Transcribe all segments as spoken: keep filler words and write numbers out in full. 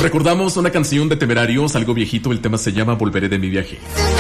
Recordamos una canción de Temerarios, algo viejito, el tema se llama Volveré de mi viaje.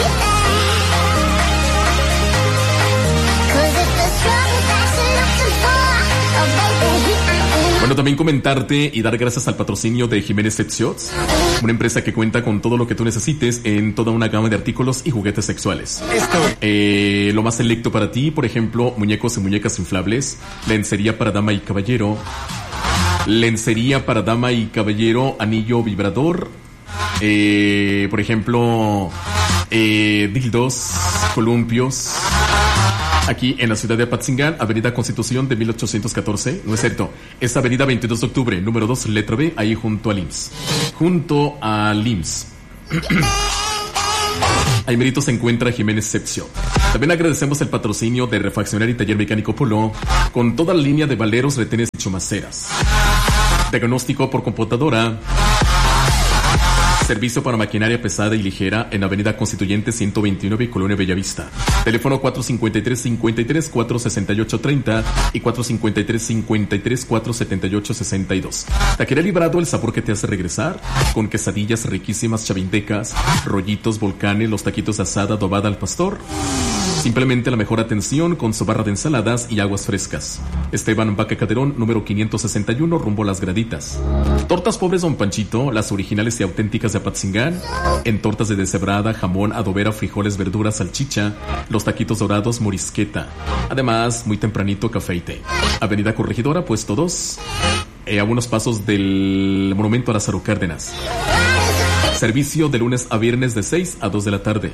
Bueno, también comentarte y dar gracias al patrocinio de Jiménez Sex Shops, una empresa que cuenta con todo lo que tú necesites en toda una gama de artículos y juguetes sexuales. Esto. Eh, lo más selecto para ti, por ejemplo, muñecos y muñecas inflables, lencería para dama y caballero, lencería para dama y caballero, anillo vibrador, eh, por ejemplo, eh, dildos, columpios. Aquí en la ciudad de Apatzingán, Avenida Constitución de mil ochocientos catorce, no es cierto, es Avenida veintidós de octubre, número dos, letra B, ahí junto al I M S S. Junto al I M S S. Ahí merito se encuentra Jiménez Sex Shop. También agradecemos el patrocinio de Refaccionaria y Taller Mecánico Polo, con toda la línea de valeros, retenes y chumaceras. Diagnóstico por computadora. Servicio para maquinaria pesada y ligera en Avenida Constituyente ciento veintinueve, Colonia Bellavista. Teléfono cuatro cinco tres, cinco tres, cuatro seis ocho tres cero y cuatro cinco tres, cinco tres, cuatro siete ocho seis dos. Taquería Librado, el sabor que te hace regresar, con quesadillas riquísimas chavindecas, rollitos, volcanes, los taquitos de asada adobada al pastor. Simplemente la mejor atención con su barra de ensaladas y aguas frescas. Esteban Vaca Caderón, número quinientos sesenta y uno, rumbo a Las Graditas. Tortas Pobres Don Panchito, las originales y auténticas de Apatzingán, en tortas de deshebrada, jamón, adobera, frijoles, verduras, salchicha, los taquitos dorados, morisqueta. Además, muy tempranito, café y té. Avenida Corregidora, puesto dos, eh, a unos pasos del Monumento a Lázaro Cárdenas. Servicio de lunes a viernes de seis a dos de la tarde.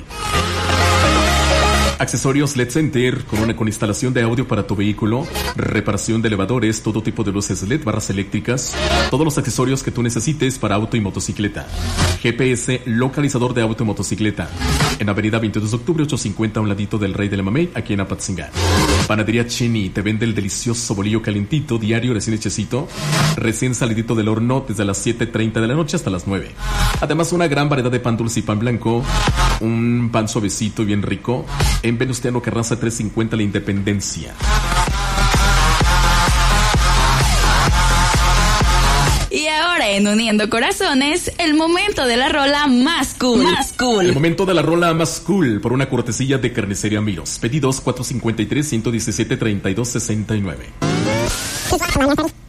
Accesorios L E D Center, con una con instalación de audio para tu vehículo, reparación de elevadores, todo tipo de luces L E D, barras eléctricas, todos los accesorios que tú necesites para auto y motocicleta. G P S, localizador de auto y motocicleta, en Avenida veintidós de octubre, ochocientos cincuenta, a un ladito del Rey de la Mamey, aquí en Apatzingán. Panadería Chini, te vende el delicioso bolillo calentito, diario, recién hechecito, recién salidito del horno, desde las siete treinta de la noche hasta las nueve. Además, una gran variedad de pan dulce y pan blanco, un pan suavecito y bien rico, en Venustiano Carranza trescientos cincuenta, La Independencia. Y ahora en Uniendo Corazones, el momento de la rola más cool. Más cool. El momento de la rola más cool, por una cortesía de Carnicería Miros. Pedidos cuatro cinco tres, uno uno siete, treinta y dos sesenta y nueve.